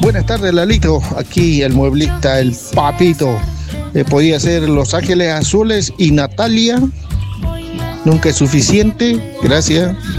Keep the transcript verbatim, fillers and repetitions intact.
Buenas tardes, Lalito. Aquí el mueblista, el papito. Eh, podía ser Los Ángeles Azules y Natalia. Nunca es suficiente. Gracias.